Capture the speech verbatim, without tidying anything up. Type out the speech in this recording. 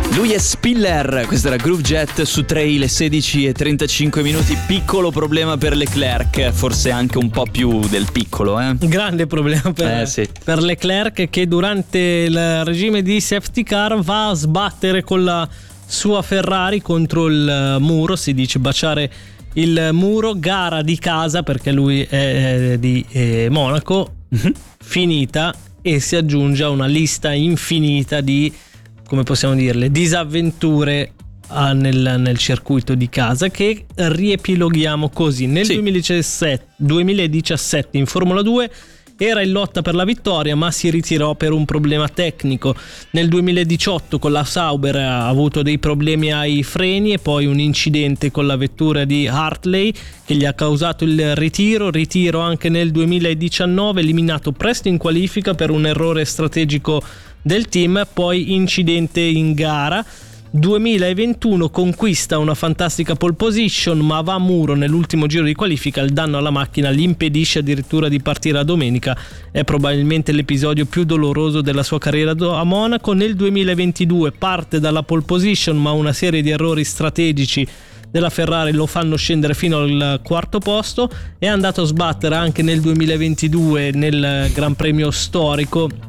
Lui è Spiller, questo era Groove Jet su Trail, sedici e trentacinque minuti. Piccolo problema per Leclerc, forse anche un po' più del piccolo, eh? Grande problema per, eh, sì. per Leclerc, che durante il regime di safety car va a sbattere con la sua Ferrari contro il muro, si dice baciare il muro. Gara di casa, perché lui è di eh, Monaco, mm-hmm. finita, e si aggiunge a una lista infinita di, come possiamo dirle, disavventure ah, nel, nel circuito di casa, che riepiloghiamo così. Nel sì. duemiladiciassette, duemiladiciassette in Formula due era in lotta per la vittoria, ma si ritirò per un problema tecnico. Nel duemiladiciotto con la Sauber ha avuto dei problemi ai freni e poi un incidente con la vettura di Hartley che gli ha causato il ritiro. Ritiro anche nel duemiladiciannove, eliminato presto in qualifica per un errore strategico del team, poi incidente in gara. duemilaventuno conquista una fantastica pole position, ma va a muro nell'ultimo giro di qualifica. Il danno alla macchina gli impedisce addirittura di partire a domenica. È probabilmente l'episodio più doloroso della sua carriera a Monaco. Nel duemilaventidue parte dalla pole position, ma una serie di errori strategici della Ferrari lo fanno scendere fino al quarto posto. È andato a sbattere anche nel duemilaventidue nel Gran Premio storico